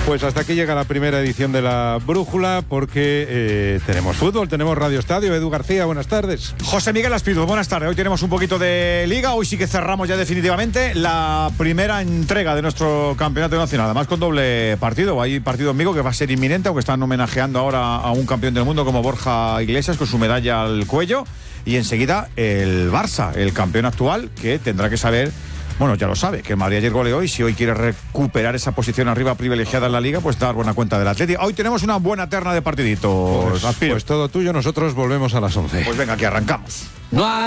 Pues hasta aquí llega la primera edición de La Brújula, porque tenemos fútbol, tenemos Radio Estadio. Edu García, buenas tardes. José Miguel Aspiro, buenas tardes. Hoy tenemos un poquito de Liga. Hoy sí que cerramos ya definitivamente la primera entrega de nuestro campeonato nacional. Además con doble partido. Hay partido en Vigo que va a ser inminente, aunque están homenajeando ahora a un campeón del mundo como Borja Iglesias con su medalla al cuello. Y enseguida el Barça, el campeón actual, que tendrá que saber... Bueno, ya lo sabe, que el Madrid ayer goleó y si hoy quiere recuperar esa posición arriba privilegiada en la Liga, pues dar buena cuenta del Atleti. Hoy tenemos una buena terna de partiditos. Pues todo tuyo, nosotros volvemos a las 11. Pues venga, aquí arrancamos. No hay